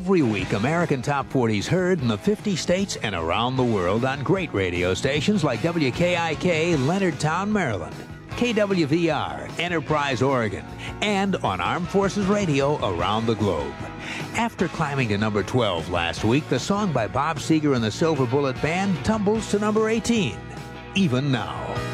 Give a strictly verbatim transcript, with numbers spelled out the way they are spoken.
Every week, American Top forty is heard in the fifty states and around the world on great radio stations like W K I K, Leonardtown, Maryland, K W V R, Enterprise, Oregon, and on Armed Forces Radio around the globe. After climbing to number twelve last week, the song by Bob Seger and the Silver Bullet Band tumbles to number eighteen. Even Now.